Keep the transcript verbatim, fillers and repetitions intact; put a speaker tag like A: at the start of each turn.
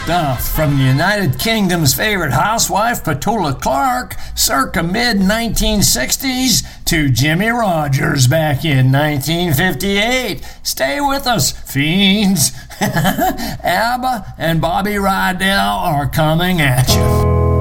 A: stuff from the United Kingdom's favorite housewife, Petula Clark, circa mid nineteen sixties, to Jimmy Rogers back in nineteen fifty-eight. Stay with us, fiends. ABBA and Bobby Rydell are coming at you.